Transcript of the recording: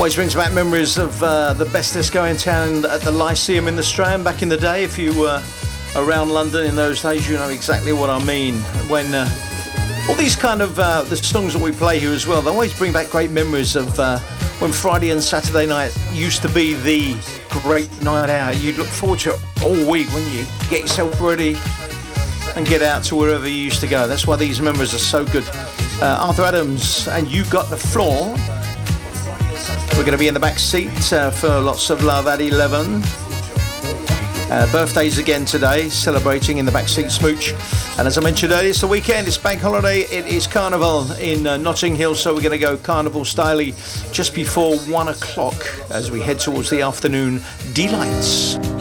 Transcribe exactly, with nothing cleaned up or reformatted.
Always brings back memories of uh, the best disco in town at the Lyceum in the Strand back in the day. If you were around London in those days, you know exactly what I mean. When uh, all these kind of uh, the songs that we play here as well, they always bring back great memories of uh, when Friday and Saturday night used to be the great night out. You'd look forward to it all week when you get yourself ready and get out to wherever you used to go. That's why these memories are so good. Uh, Arthur Adams and You Got the Floor. We're going to be in the back seat uh, for lots of love at eleven. Uh, birthdays again today, celebrating in the backseat smooch. And as I mentioned earlier, it's the weekend, it's bank holiday, it is Carnival in uh, Notting Hill, so we're going to go Carnival styley just before one o'clock as we head towards the afternoon delights.